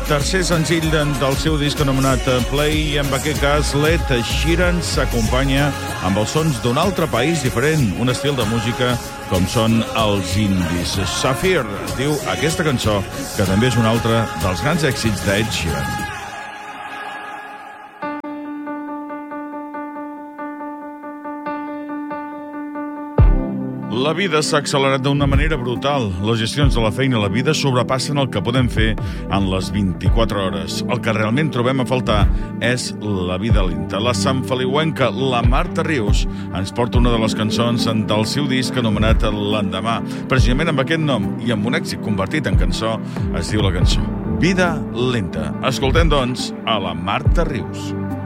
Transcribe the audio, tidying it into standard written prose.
tercer senzill del seu disc anomenat Play, i en aquest cas l'Ed Sheeran s'acompanya amb els sons d'un altre país diferent, un estil de música com són els indis. Sapphire es diu aquesta cançó, que també és un altre dels grans èxits d'Ed Sheeran. La vida s'ha accelerat d'una manera brutal. Les gestions de la feina i la vida sobrepassen el que podem fer en les 24 hores. El que realment trobem a faltar és la vida lenta. La santfeliuenca, la Marta Rius, ens porta una de les cançons del seu disc anomenat L'endemà. Precisament amb aquest nom i amb un èxit convertit en cançó, es diu la cançó Vida lenta. Escoltem, doncs, a la Marta Rius.